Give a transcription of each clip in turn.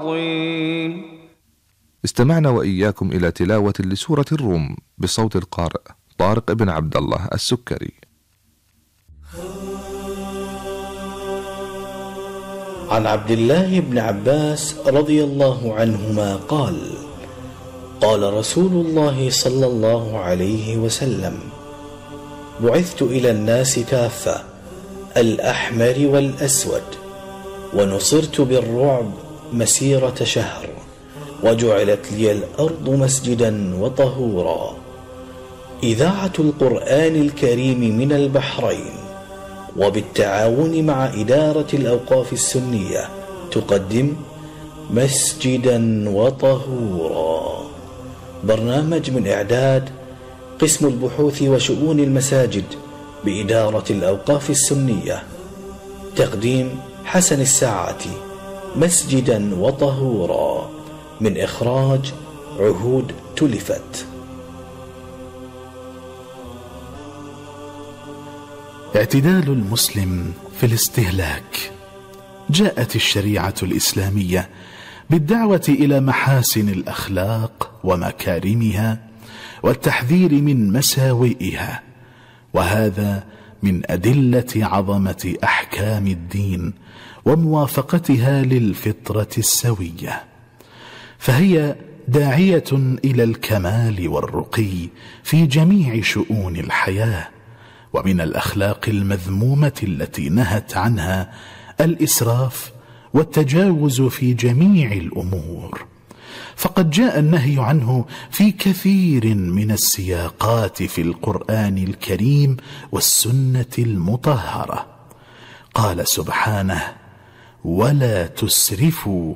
استمعنا وإياكم إلى تلاوة لسورة الروم بصوت القارئ طارق بن عبد الله السكري. عن عبد الله بن عباس رضي الله عنهما قال: قال رسول الله صلى الله عليه وسلم: بعثت إلى الناس كافة، الأحمر والأسود، ونصرت بالرعب مسيرة شهر، وجعلت لي الأرض مسجدا وطهورا. إذاعة القرآن الكريم من البحرين وبالتعاون مع إدارة الأوقاف السنية تقدم مسجدا وطهورا، برنامج من إعداد قسم البحوث وشؤون المساجد بإدارة الأوقاف السنية. تقديم حسن الساعاتي. مسجدا وطهورا، من إخراج عهود تلفت. اعتدال المسلم في الاستهلاك. جاءت الشريعة الإسلامية بالدعوة إلى محاسن الأخلاق ومكارمها والتحذير من مساوئها، وهذا من أدلة عظمة أحكام الدين وموافقتها للفطرة السوية، فهي داعية إلى الكمال والرقي في جميع شؤون الحياة. ومن الأخلاق المذمومة التي نهت عنها الإسراف والتجاوز في جميع الأمور، فقد جاء النهي عنه في كثير من السياقات في القرآن الكريم والسنة المطهرة. قال سبحانه: ولا تسرفوا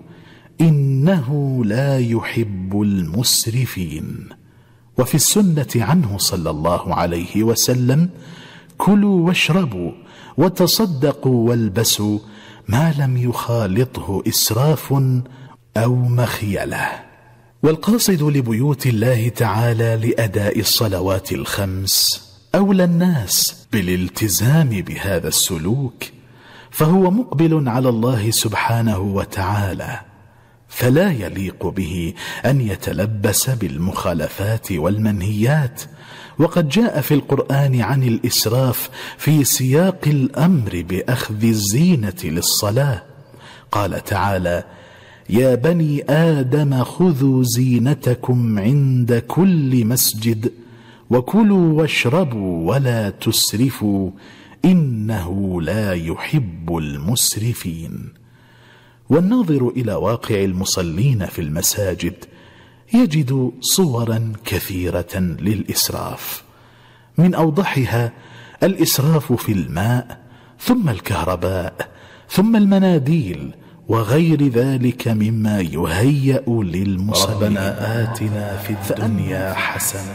إنه لا يحب المسرفين. وفي السنة عنه صلى الله عليه وسلم: كلوا واشربوا وتصدقوا والبسوا ما لم يخالطه إسراف أو مخيلة. والقاصد لبيوت الله تعالى لأداء الصلوات الخمس أولى الناس بالالتزام بهذا السلوك، فهو مقبل على الله سبحانه وتعالى، فلا يليق به أن يتلبس بالمخالفات والمنهيات. وقد جاء في القرآن عن الإسراف في سياق الأمر بأخذ الزينة للصلاة. قال تعالى: يا بني آدم خذوا زينتكم عند كل مسجد وكلوا واشربوا ولا تسرفوا إنه لا يحب المسرفين. والناظر إلى واقع المصلين في المساجد يجد صورا كثيرة للإسراف، من أوضحها الإسراف في الماء، ثم الكهرباء، ثم المناديل، وغير ذلك مما يهيأ للمصلين. ربنا آتنا في الدنيا حسنة